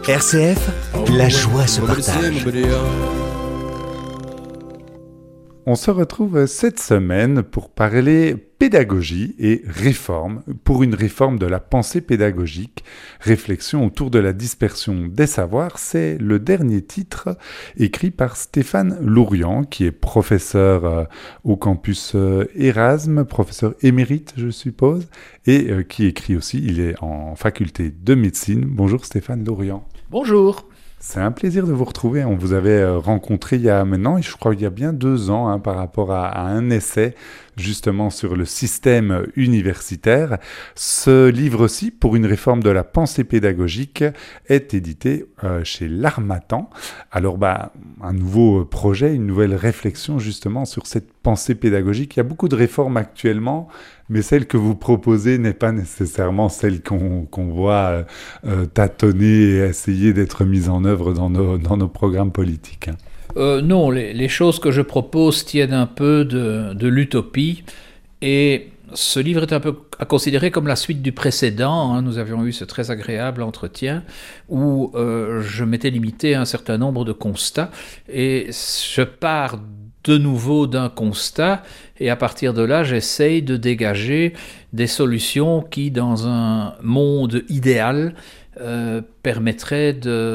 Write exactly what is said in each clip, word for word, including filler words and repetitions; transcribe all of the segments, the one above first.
R C F, la joie se partage. On se retrouve cette semaine pour parler pédagogie et réforme, pour une réforme de la pensée pédagogique. Réflexion autour de la dispersion des savoirs, c'est le dernier titre écrit par Stéphane Lourian, qui est professeur au campus Erasme, professeur émérite, je suppose, et qui écrit aussi, il est en faculté de médecine. Bonjour Stéphane Lourian. Bonjour. C'est un plaisir de vous retrouver. On vous avait rencontré il y a maintenant, je crois il y a bien deux ans, hein, par rapport à, à un essai justement sur le système universitaire. Ce livre-ci, pour une réforme de la pensée pédagogique, est édité euh, chez l'Harmattan. Alors, bah, un nouveau projet, une nouvelle réflexion justement sur cette pensée pédagogique. Il y a beaucoup de réformes actuellement, mais celle que vous proposez n'est pas nécessairement celle qu'on, qu'on voit euh, tâtonner et essayer d'être mise en œuvre dans nos, dans nos programmes politiques. Hein. Euh, non, les, les choses que je propose tiennent un peu de, de l'utopie, et ce livre est un peu à considérer comme la suite du précédent. Hein. Nous avions eu ce très agréable entretien où euh, je m'étais limité à un certain nombre de constats, et je pars de nouveau d'un constat, et à partir de là, j'essaye de dégager des solutions qui, dans un monde idéal, euh, permettraient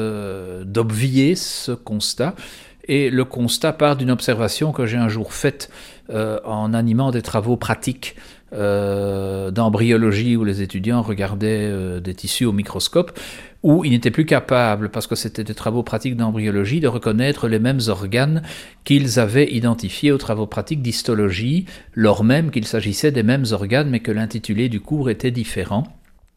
de, d'obvier ce constat. Et le constat part d'une observation que j'ai un jour faite euh, en animant des travaux pratiques euh, d'embryologie où les étudiants regardaient euh, des tissus au microscope, où ils n'étaient plus capables, parce que c'était des travaux pratiques d'embryologie, de reconnaître les mêmes organes qu'ils avaient identifiés aux travaux pratiques d'histologie, lors même qu'il s'agissait des mêmes organes, mais que l'intitulé du cours était différent.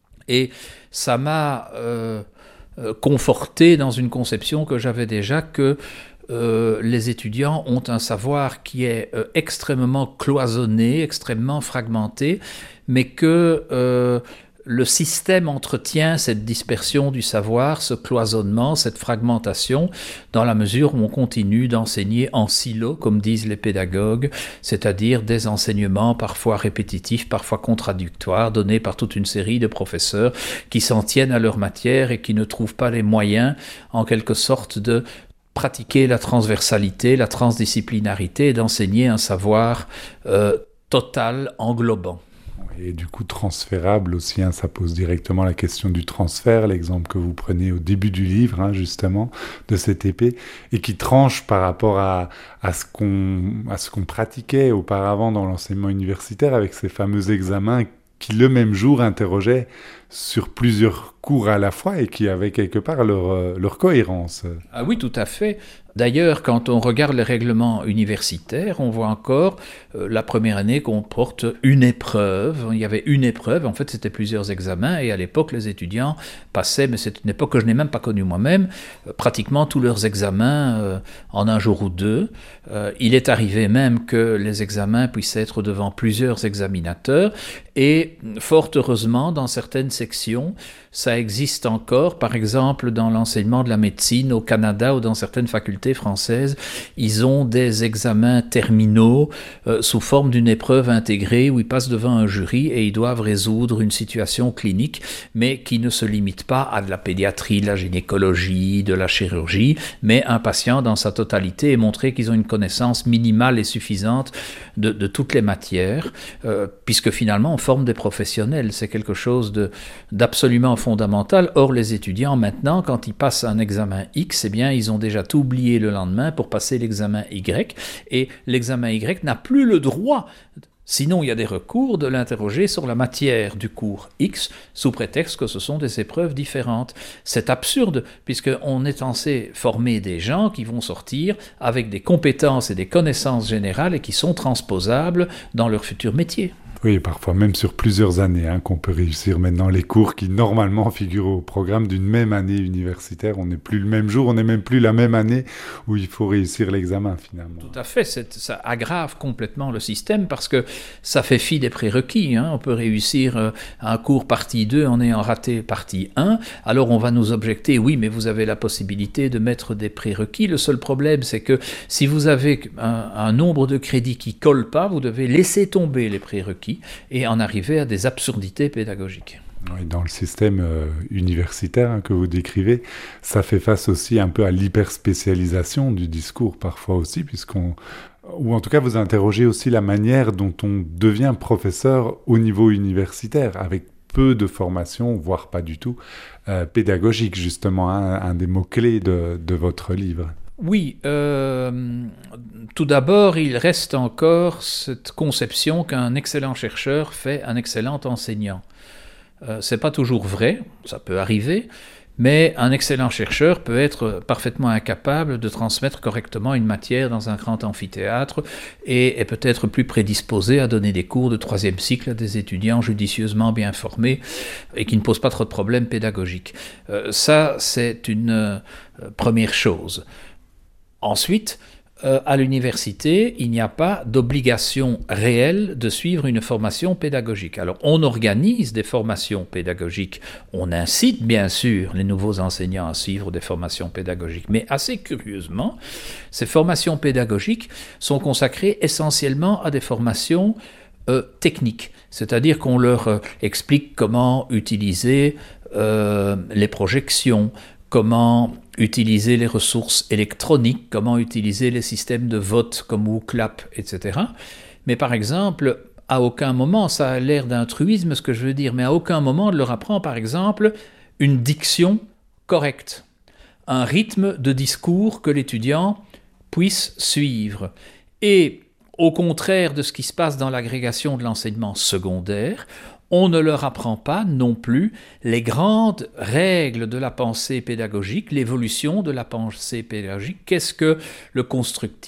Et ça m'a euh, euh, conforté dans une conception que j'avais déjà, que Euh, les étudiants ont un savoir qui est euh, extrêmement cloisonné, extrêmement fragmenté, mais que euh, le système entretient cette dispersion du savoir, ce cloisonnement, cette fragmentation, dans la mesure où on continue d'enseigner en silo, comme disent les pédagogues, c'est-à-dire des enseignements parfois répétitifs, parfois contradictoires, donnés par toute une série de professeurs qui s'en tiennent à leur matière et qui ne trouvent pas les moyens, en quelque sorte, de pratiquer la transversalité, la transdisciplinarité, et d'enseigner un savoir euh, total, englobant. Et du coup transférable aussi, hein, ça pose directement la question du transfert, l'exemple que vous prenez au début du livre, hein, justement, de cette épée, et qui tranche par rapport à, à, ce qu'on, à ce qu'on pratiquait auparavant dans l'enseignement universitaire, avec ces fameux examens qui, le même jour, interrogeaient sur plusieurs cours à la fois et qui avaient quelque part leur, leur cohérence. Ah oui, tout à fait. D'ailleurs, quand on regarde les règlements universitaires, on voit encore euh, la première année qu'on porte une épreuve. Il y avait une épreuve, en fait c'était plusieurs examens, et à l'époque les étudiants passaient, mais c'est une époque que je n'ai même pas connue moi-même, euh, pratiquement tous leurs examens euh, en un jour ou deux. Euh, il est arrivé même que les examens puissent être devant plusieurs examinateurs, et fort heureusement dans certaines sections, ça existe encore. Par exemple, dans l'enseignement de la médecine au Canada ou dans certaines facultés françaises, ils ont des examens terminaux euh, sous forme d'une épreuve intégrée où ils passent devant un jury et ils doivent résoudre une situation clinique, mais qui ne se limite pas à de la pédiatrie, de la gynécologie, de la chirurgie, mais un patient dans sa totalité, et montrer qu'ils ont une connaissance minimale et suffisante de, de toutes les matières, euh, puisque finalement on forme des professionnels. C'est quelque chose de, d'absolument fondamental. Or, les étudiants, maintenant, quand ils passent un examen X, eh bien, ils ont déjà tout oublié le lendemain pour passer l'examen Y, et l'examen Y n'a plus le droit, sinon il y a des recours, de l'interroger sur la matière du cours X, sous prétexte que ce sont des épreuves différentes. C'est absurde, puisqu'on est censé former des gens qui vont sortir avec des compétences et des connaissances générales et qui sont transposables dans leur futur métier. Oui, parfois même sur plusieurs années, hein, qu'on peut réussir maintenant les cours qui normalement figurent au programme d'une même année universitaire. On n'est plus le même jour, on n'est même plus la même année où il faut réussir l'examen finalement. Tout à fait, c'est, ça aggrave complètement le système parce que ça fait fi des prérequis. Hein. On peut réussir euh, un cours partie deux en ayant raté partie un. Alors on va nous objecter, oui, mais vous avez la possibilité de mettre des prérequis. Le seul problème, c'est que si vous avez un, un nombre de crédits qui ne colle pas, vous devez laisser tomber les prérequis et en arriver à des absurdités pédagogiques. Oui, dans le système euh, universitaire hein, que vous décrivez, ça fait face aussi un peu à l'hyperspécialisation du discours parfois aussi, puisqu'on, ou en tout cas vous interrogez aussi la manière dont on devient professeur au niveau universitaire, avec peu de formation, voire pas du tout, euh, pédagogique justement, hein, un des mots-clés de, de votre livre. Oui, euh, tout d'abord, il reste encore cette conception qu'un excellent chercheur fait un excellent enseignant. Euh, c'est pas toujours vrai, ça peut arriver, mais un excellent chercheur peut être parfaitement incapable de transmettre correctement une matière dans un grand amphithéâtre et est peut-être plus prédisposé à donner des cours de troisième cycle à des étudiants judicieusement bien formés et qui ne posent pas trop de problèmes pédagogiques. Euh, ça, c'est une euh, première chose. Ensuite, euh, à l'université, il n'y a pas d'obligation réelle de suivre une formation pédagogique. Alors, on organise des formations pédagogiques, on incite bien sûr les nouveaux enseignants à suivre des formations pédagogiques, mais assez curieusement, ces formations pédagogiques sont consacrées essentiellement à des formations euh, techniques, c'est-à-dire qu'on leur euh, explique comment utiliser euh, les projections, comment utiliser les ressources électroniques, comment utiliser les systèmes de vote comme WooClap, et cetera. Mais par exemple, à aucun moment, ça a l'air d'un truisme ce que je veux dire, mais à aucun moment on leur apprend par exemple une diction correcte, un rythme de discours que l'étudiant puisse suivre. Et au contraire de ce qui se passe dans l'agrégation de l'enseignement secondaire, on ne leur apprend pas non plus les grandes règles de la pensée pédagogique, l'évolution de la pensée pédagogique. Qu'est-ce que le constructivisme ?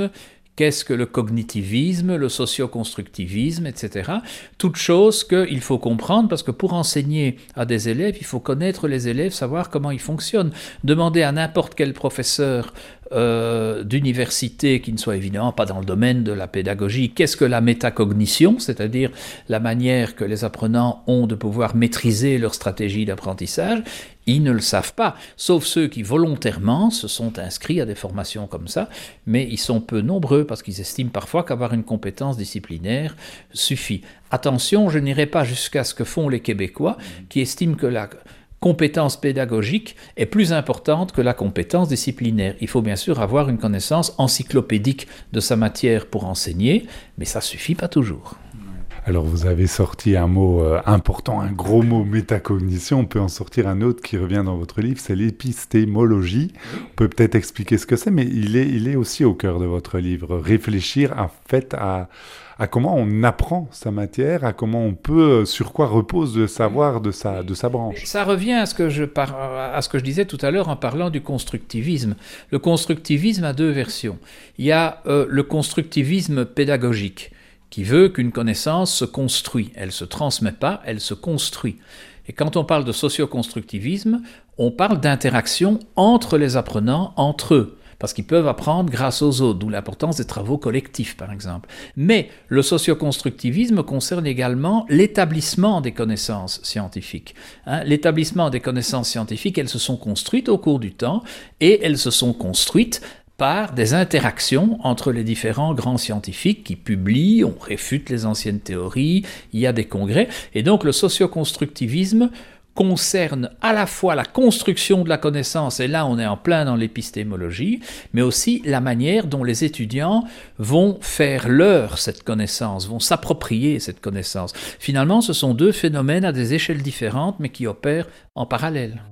Qu'est-ce que le cognitivisme, le socio-constructivisme, et cetera. Toutes choses qu'il faut comprendre parce que pour enseigner à des élèves, il faut connaître les élèves, savoir comment ils fonctionnent. Demander à n'importe quel professeur euh, d'université qui ne soit évidemment pas dans le domaine de la pédagogie, qu'est-ce que la métacognition, c'est-à-dire la manière que les apprenants ont de pouvoir maîtriser leur stratégie d'apprentissage, ils ne le savent pas, sauf ceux qui volontairement se sont inscrits à des formations comme ça, mais ils sont peu nombreux parce qu'ils estiment parfois qu'avoir une compétence disciplinaire suffit. Attention, je n'irai pas jusqu'à ce que font les Québécois qui estiment que la compétence pédagogique est plus importante que la compétence disciplinaire. Il faut bien sûr avoir une connaissance encyclopédique de sa matière pour enseigner, mais ça ne suffit pas toujours. Alors vous avez sorti un mot euh, important, un gros mot, métacognition. On peut en sortir un autre qui revient dans votre livre, c'est l'épistémologie. On peut peut-être expliquer ce que c'est, mais il est, il est aussi au cœur de votre livre. Réfléchir en fait à, à comment on apprend sa matière, à comment on peut, sur quoi repose le savoir de sa, de sa branche. Ça revient à ce que je, par, à ce que je disais tout à l'heure en parlant du constructivisme. Le constructivisme a deux versions. Il y a euh, le constructivisme pédagogique, qui veut qu'une connaissance se construit. Elle ne se transmet pas, elle se construit. Et quand on parle de socio-constructivisme, on parle d'interaction entre les apprenants, entre eux, parce qu'ils peuvent apprendre grâce aux autres, d'où l'importance des travaux collectifs, par exemple. Mais le socio-constructivisme concerne également l'établissement des connaissances scientifiques. Hein, l'établissement des connaissances scientifiques, elles se sont construites au cours du temps, et elles se sont construites par des interactions entre les différents grands scientifiques qui publient, on réfute les anciennes théories, il y a des congrès, et donc le socio-constructivisme concerne à la fois la construction de la connaissance, et là on est en plein dans l'épistémologie, mais aussi la manière dont les étudiants vont faire leur cette connaissance, vont s'approprier cette connaissance. Finalement, ce sont deux phénomènes à des échelles différentes, mais qui opèrent en parallèle.